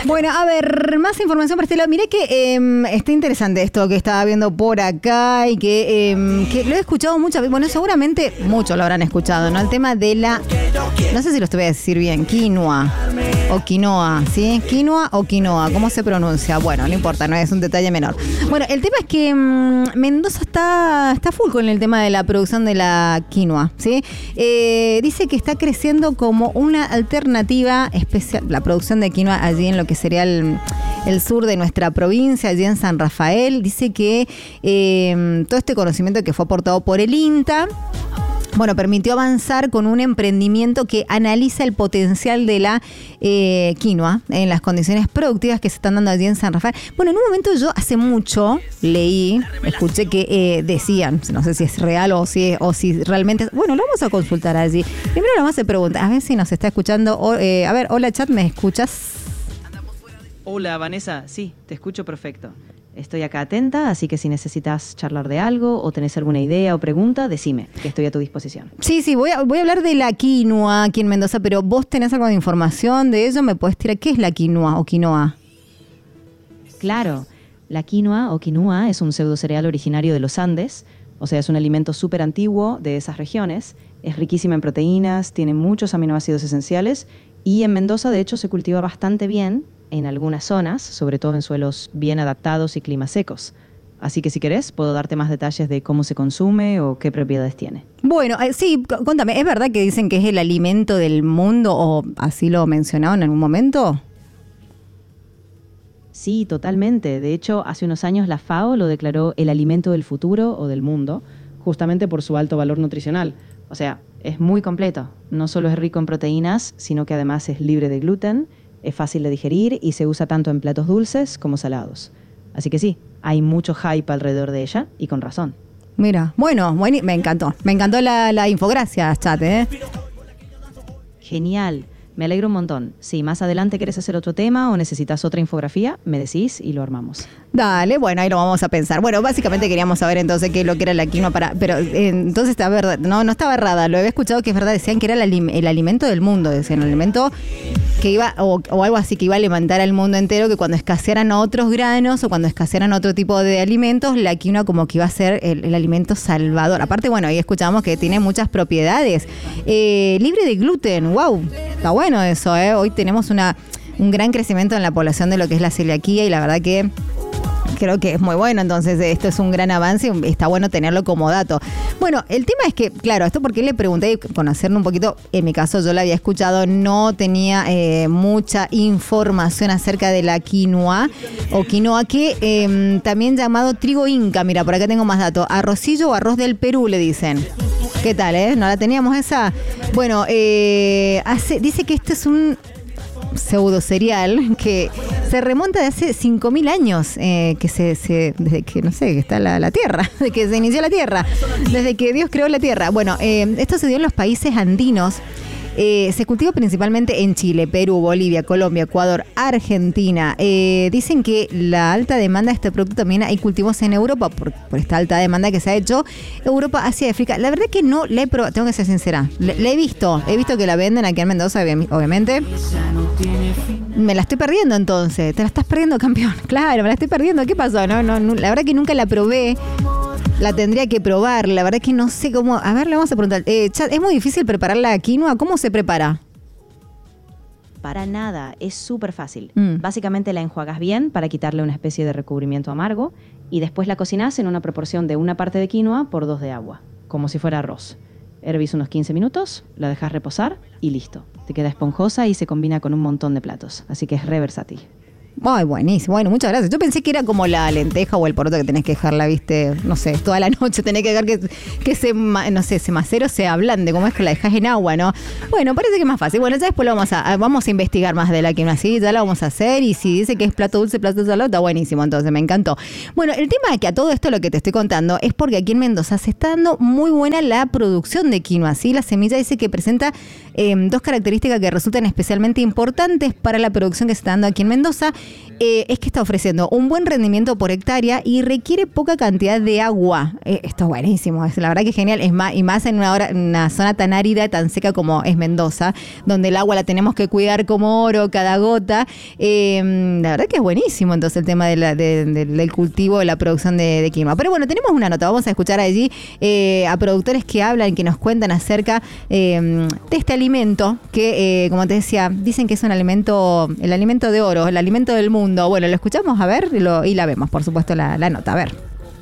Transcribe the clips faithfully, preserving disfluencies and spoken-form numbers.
Bueno, a ver, más información para este lado. Miré que eh, está interesante esto que estaba viendo por acá y que, eh, que lo he escuchado muchas veces. Bueno, seguramente muchos lo habrán escuchado, ¿no? El tema de la, no sé si lo estoy a decir bien, quinoa o quinoa, ¿sí? Quinoa o quinoa, ¿cómo se pronuncia? Bueno, no importa, no es un detalle menor. Bueno, el tema es que mmm, Mendoza está, está full con el tema de la producción de la quinoa, ¿sí? Eh, dice que está creciendo como una alternativa especial, la producción de quinoa allí en lo que sería el, el sur de nuestra provincia, allí en San Rafael. Dice que eh, todo este conocimiento que fue aportado por el INTA, bueno, permitió avanzar con un emprendimiento que analiza el potencial de la eh, quinoa en las condiciones productivas que se están dando allí en San Rafael. Bueno, en un momento yo hace mucho leí, escuché que eh, decían, no sé si es real o si, o si realmente... Bueno, lo vamos a consultar allí. Primero lo vamos a preguntar, a ver si nos está escuchando. O, eh, a ver, hola chat, ¿me escuchas? Hola Vanessa, sí, te escucho perfecto. Estoy acá atenta, así que si necesitas charlar de algo o tenés alguna idea o pregunta, decime, que estoy a tu disposición. Sí, sí, voy a, voy a hablar de la quinoa aquí en Mendoza, pero vos tenés algo de información de ello, ¿me podés tirar? ¿Qué es la quinoa o quinoa? Claro, la quinoa o quinua es un pseudocereal originario de los Andes, o sea, es un alimento súper antiguo de esas regiones, es riquísima en proteínas, tiene muchos aminoácidos esenciales y en Mendoza, de hecho, se cultiva bastante bien en algunas zonas, sobre todo en suelos bien adaptados y climas secos. Así que si querés, puedo darte más detalles de cómo se consume o qué propiedades tiene. Bueno, eh, sí, contame, ¿es verdad que dicen que es el alimento del mundo o así lo mencionaron en algún momento? Sí, totalmente. De hecho, hace unos años la FAO lo declaró el alimento del futuro o del mundo, justamente por su alto valor nutricional. O sea, es muy completo. No solo es rico en proteínas, sino que además es libre de gluten, es fácil de digerir y se usa tanto en platos dulces como salados. Así que sí, hay mucho hype alrededor de ella y con razón. Mira, bueno, bueno me encantó. Me encantó la, la infogracia, chat, ¿eh? Genial. Me alegro un montón. Si más adelante querés hacer otro tema o necesitas otra infografía, me decís y lo armamos. Dale, bueno, ahí lo vamos a pensar. Bueno, básicamente queríamos saber entonces qué es lo que era la quinoa para... Pero eh, entonces está verdad, no, no estaba errada, lo había escuchado que es verdad, decían que era el, el alimento del mundo, decían, el alimento que iba, o, o algo así, que iba a alimentar al mundo entero, que cuando escasearan otros granos o cuando escasearan otro tipo de alimentos, la quinoa como que iba a ser el, el alimento salvador. Aparte, bueno, ahí escuchamos que tiene muchas propiedades. Eh, libre de gluten, wow, está bueno eso, ¿eh? Hoy tenemos una un gran crecimiento en la población de lo que es la celiaquía y la verdad que creo que es muy bueno, entonces esto es un gran avance y está bueno tenerlo como dato. Bueno, el tema es que, claro, esto porque le pregunté, conocerlo un poquito, en mi caso yo la había escuchado, no tenía eh, mucha información acerca de la quinoa o quinoa, que eh, también llamado trigo inca, mira, por acá tengo más datos, arrocillo o arroz del Perú le dicen. ¿Qué tal, eh? ¿No la teníamos esa? Bueno, eh, hace, dice que este es un pseudo cereal que se remonta de hace cinco mil años, eh, que se, se desde que, no sé, que está la, la Tierra, desde que se inició la Tierra, desde que Dios creó la Tierra. Bueno, eh, esto se dio en los países andinos. Eh, se cultiva principalmente en Chile, Perú, Bolivia, Colombia, Ecuador, Argentina. Eh, dicen que la alta demanda de este producto también hay cultivos en Europa por, por esta alta demanda que se ha hecho. Europa, Asia y África. La verdad que no la he probado, tengo que ser sincera. La he visto, he visto que la venden aquí en Mendoza, obviamente. Me la estoy perdiendo entonces. Te la estás perdiendo, campeón. Claro, me la estoy perdiendo. ¿Qué pasó? No, no, no, la verdad que nunca la probé. La tendría que probar, la verdad que no sé cómo... A ver, le vamos a preguntar. Eh, chat, ¿es muy difícil preparar la quinoa? ¿Cómo se prepara? Para nada, es súper fácil. Mm. Básicamente la enjuagas bien para quitarle una especie de recubrimiento amargo y después la cocinás en una proporción de una parte de quinoa por dos de agua, como si fuera arroz. Hervís unos quince minutos, la dejas reposar y listo. Te queda esponjosa y se combina con un montón de platos, así que es re versátil. Ay, buenísimo. Bueno, muchas gracias. Yo pensé que era como la lenteja o el poroto que tenés que dejarla, viste, no sé, toda la noche tenés que dejar que, que se, no sé, ese macero se ablande, como es que la dejás en agua, ¿no? Bueno, parece que es más fácil. Bueno, ya después lo vamos a, vamos a investigar más de la quinoa, así ya la vamos a hacer y si dice que es plato dulce, plato salado, está buenísimo, entonces me encantó. Bueno, el tema es que a todo esto lo que te estoy contando es porque aquí en Mendoza se está dando muy buena la producción de quinoa, ¿sí? La semilla dice que presenta eh, dos características que resultan especialmente importantes para la producción que se está dando aquí en Mendoza. eh, es que está ofreciendo un buen rendimiento por hectárea y requiere poca cantidad de agua. Eh, esto es buenísimo, es la verdad que es genial, es más, y más en una, hora, una zona tan árida, tan seca como es Mendoza, donde el agua la tenemos que cuidar como oro, cada gota. Eh, la verdad que es buenísimo entonces el tema de la, de, de, del cultivo, de la producción de, de quinoa. Pero bueno, tenemos una nota, vamos a escuchar allí eh, a productores que hablan, que nos cuentan acerca eh, de este alimento que, eh, como te decía, dicen que es un alimento, el alimento de oro, el alimento del mundo. Bueno, lo escuchamos a ver y, lo, y la vemos, por supuesto, la, la nota. A ver.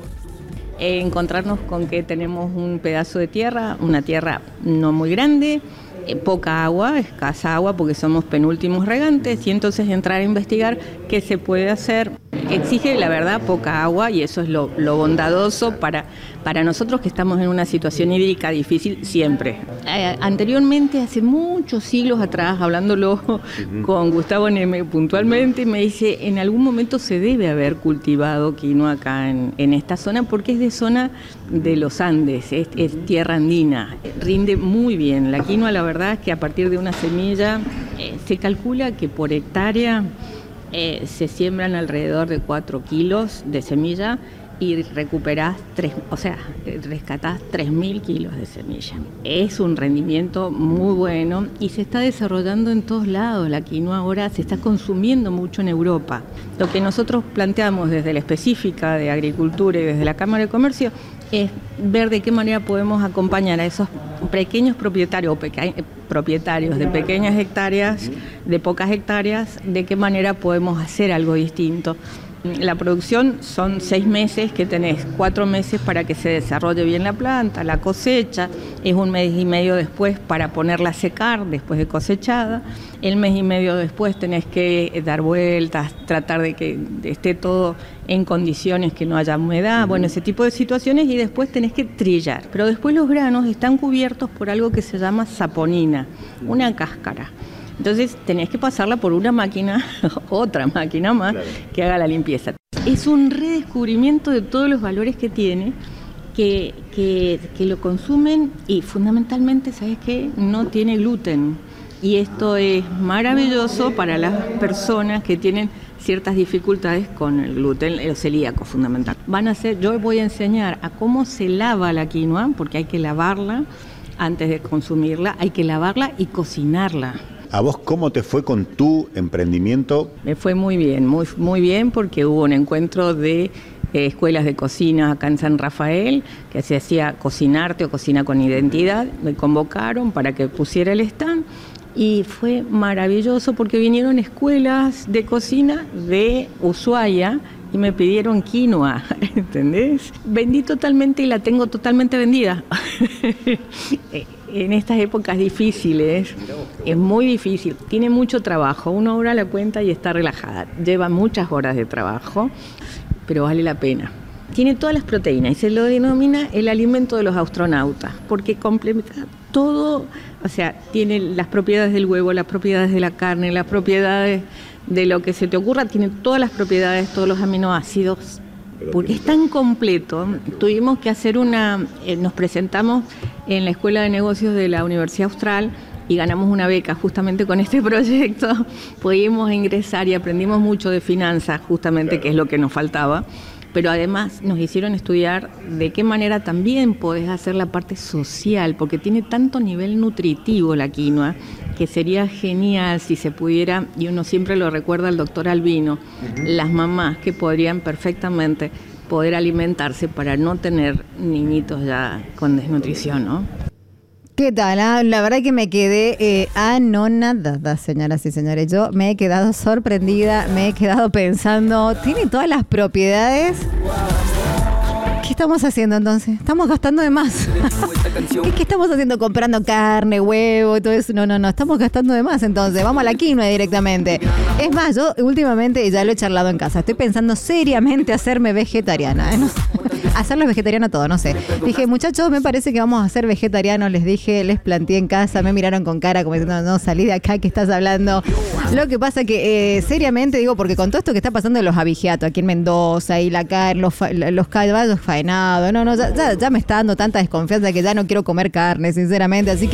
Eh, encontrarnos con que tenemos un pedazo de tierra, una tierra no muy grande, eh, poca agua, escasa agua porque somos penúltimos regantes, y entonces entrar a investigar qué se puede hacer. Exige, la verdad, poca agua, y eso es lo, lo bondadoso para, para nosotros que estamos en una situación hídrica difícil siempre. Eh, anteriormente, hace muchos siglos atrás, hablándolo uh-huh. con Gustavo Neme puntualmente, me dice, en algún momento se debe haber cultivado quinoa acá en, en esta zona, porque es de zona de los Andes, es, es tierra andina, rinde muy bien. La quinoa, la verdad es que a partir de una semilla, eh, se calcula que por hectárea Eh, se siembran alrededor de cuatro kilos de semilla y recuperás tres, o sea, rescatás tres mil kilos de semilla. Es un rendimiento muy bueno y se está desarrollando en todos lados. La quinoa ahora se está consumiendo mucho en Europa. Lo que nosotros planteamos desde la específica de Agricultura y desde la Cámara de Comercio es ver de qué manera podemos acompañar a esos pequeños propietarios, peque- propietarios de pequeñas hectáreas, de pocas hectáreas, de qué manera podemos hacer algo distinto. La producción son seis meses que tenés, cuatro meses para que se desarrolle bien la planta, la cosecha, es un mes y medio después para ponerla a secar después de cosechada, el mes y medio después tenés que dar vueltas, tratar de que esté todo en condiciones que no haya humedad, bueno, ese tipo de situaciones, y después tenés que trillar. Pero después los granos están cubiertos por algo que se llama saponina, una cáscara. Entonces tenés que pasarla por una máquina, otra máquina más, claro, que haga la limpieza. Es un redescubrimiento de todos los valores que tiene, que, que, que lo consumen, y fundamentalmente, ¿sabes qué? No tiene gluten. Y esto es maravilloso para las personas que tienen ciertas dificultades con el gluten, el celíaco fundamental. Van a hacer, yo voy a enseñar a cómo se lava la quinoa, porque hay que lavarla antes de consumirla, hay que lavarla y cocinarla. ¿A vos cómo te fue con tu emprendimiento? Me fue muy bien, muy, muy bien, porque hubo un encuentro de eh, escuelas de cocina acá en San Rafael, que se hacía Cocinarte o Cocina con Identidad. Me convocaron para que pusiera el stand y fue maravilloso porque vinieron escuelas de cocina de Ushuaia y me pidieron quinoa, ¿entendés? Vendí totalmente y la tengo totalmente vendida. En estas épocas difíciles, es muy difícil, tiene mucho trabajo, uno ahora la cuenta y está relajada, lleva muchas horas de trabajo, pero vale la pena. Tiene todas las proteínas y se lo denomina el alimento de los astronautas, porque complementa todo, o sea, tiene las propiedades del huevo, las propiedades de la carne, las propiedades de lo que se te ocurra, tiene todas las propiedades, todos los aminoácidos. Porque es tan completo, tuvimos que hacer una, eh, nos presentamos en la Escuela de Negocios de la Universidad Austral y ganamos una beca justamente con este proyecto. Pudimos ingresar y aprendimos mucho de finanzas, justamente, claro, que es lo que nos faltaba. Pero además nos hicieron estudiar de qué manera también podés hacer la parte social, porque tiene tanto nivel nutritivo la quinoa, que sería genial si se pudiera, y uno siempre lo recuerda al doctor Albino, uh-huh, las mamás que podrían perfectamente poder alimentarse para no tener niñitos ya con desnutrición, ¿no? ¿Qué tal? Ah, la verdad que me quedé eh, anonadada, señoras y señores. Yo me he quedado sorprendida, me he quedado pensando, tiene todas las propiedades. ¿Qué estamos haciendo entonces? Estamos gastando de más. ¿Qué estamos haciendo? Comprando carne, huevo, todo eso. No, no, no, estamos gastando de más entonces. Vamos a la quinoa directamente. Es más, yo últimamente ya lo he charlado en casa. Estoy pensando seriamente hacerme vegetariana. ¿eh? No sé. Hacerlo vegetariano todo, no sé. Dije, muchachos, me parece que vamos a ser vegetarianos. Les dije, les planteé en casa, me miraron con cara como diciendo, no, salí de acá, ¿qué estás hablando? Lo que pasa que, eh, seriamente digo, porque con todo esto que está pasando de los abigeatos aquí en Mendoza y la carne, los, fa- los caballos faenados, no, no, ya, ya, ya me está dando tanta desconfianza que ya no quiero comer carne, sinceramente. Así que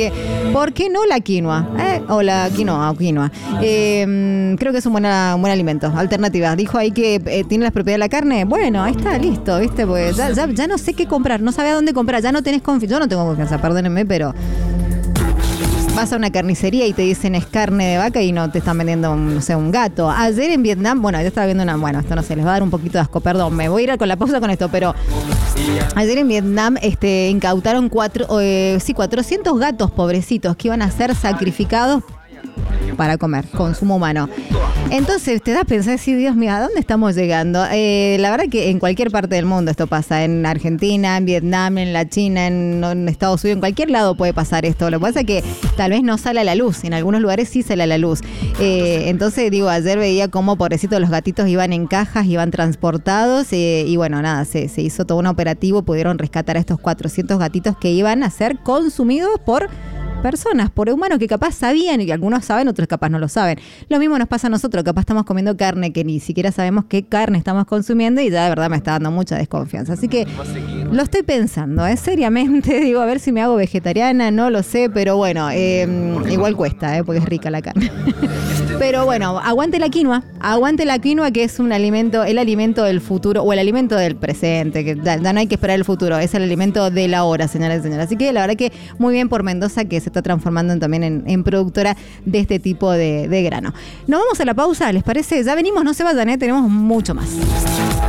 ¿Por qué no la quinoa? ¿Eh? O la quinoa, o quinoa. Eh, creo que es un, buena, un buen alimento. Alternativa. Dijo ahí que eh, tiene las propiedades de la carne. Bueno, ahí está, listo, ¿viste? Pues ya, ya, ya no sé qué comprar, no sabía dónde comprar, ya no tenés confianza. Yo no tengo confianza, perdónenme, pero vas a una carnicería y te dicen es carne de vaca y no te están vendiendo, un, no sé, un gato. Ayer en Vietnam, bueno, yo estaba viendo una, bueno, esto no sé, les va a dar un poquito de asco, perdón, me voy a ir con la pausa con esto, pero ayer en Vietnam este, incautaron cuatro, eh, sí, cuatrocientos gatos pobrecitos que iban a ser sacrificados para comer, consumo humano. Entonces te da a pensar, sí, Dios mío, ¿a dónde estamos llegando? Eh, la verdad que en cualquier parte del mundo esto pasa, en Argentina, en Vietnam, en la China, en, en Estados Unidos, en cualquier lado puede pasar esto. Lo que pasa es que tal vez no sale a la luz, en algunos lugares sí sale a la luz. Eh, entonces, digo, ayer veía cómo pobrecitos los gatitos iban en cajas, iban transportados eh, y bueno, nada, se, se hizo todo un operativo, pudieron rescatar a estos cuatrocientos gatitos que iban a ser consumidos por personas, por humanos que capaz sabían y que algunos saben, otros capaz no lo saben. Lo mismo nos pasa a nosotros, capaz estamos comiendo carne que ni siquiera sabemos qué carne estamos consumiendo y ya de verdad me está dando mucha desconfianza. Así que lo estoy pensando, ¿eh? Seriamente, digo, a ver si me hago vegetariana, no lo sé, pero bueno, eh, igual cuesta, ¿eh? Porque es rica la carne. Pero bueno, aguante la quinoa, aguante la quinoa que es un alimento, el alimento del futuro o el alimento del presente, que ya, ya no hay que esperar el futuro, es el alimento de la hora, señoras y señores. Así que la verdad que muy bien por Mendoza que se está transformando en, también en, en productora de este tipo de, de grano. Nos vamos a la pausa, ¿les parece? Ya venimos, no se vayan, ¿eh? Tenemos mucho más.